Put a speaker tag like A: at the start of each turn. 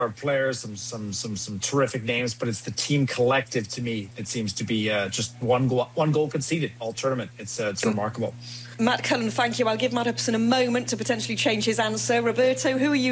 A: players, some terrific names, but it's the team collective to me that seems to be just one goal conceded all tournament. It's remarkable.
B: Matt Cullen, thank you. I'll give Matt Upson a moment to potentially change his answer. Roberto, who are you